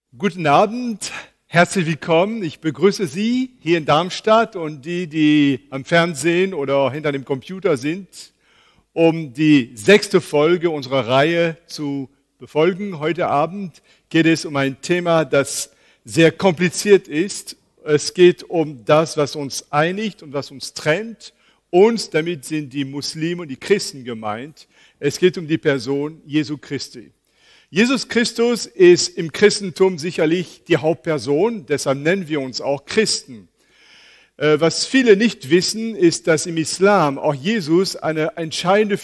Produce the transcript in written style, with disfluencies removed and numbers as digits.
Guten Abend, herzlich willkommen. Ich begrüße Sie hier in Darmstadt und die am Fernsehen oder hinter dem Computer sind, um die 6. Folge unserer Reihe zu befolgen. Heute Abend geht es um ein Thema, das sehr kompliziert ist. Es geht um das, was uns einigt und was uns trennt. Uns, damit sind die Muslime und die Christen gemeint. Es geht um die Person Jesu Christi. Jesus Christus ist im Christentum sicherlich die Hauptperson, deshalb nennen wir uns auch Christen. Was viele nicht wissen, ist, dass im Islam auch Jesus eine entscheidende